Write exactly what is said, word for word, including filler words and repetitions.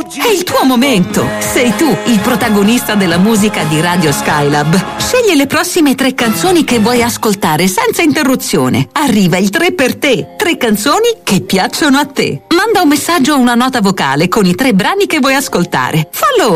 È il tuo momento. Sei tu il protagonista della musica di Radio Skylab. Scegli le prossime tre canzoni che vuoi ascoltare senza interruzione. Arriva il tre per te. Tre canzoni che piacciono a te. Manda un messaggio o una nota vocale con i tre brani che vuoi ascoltare. Fallo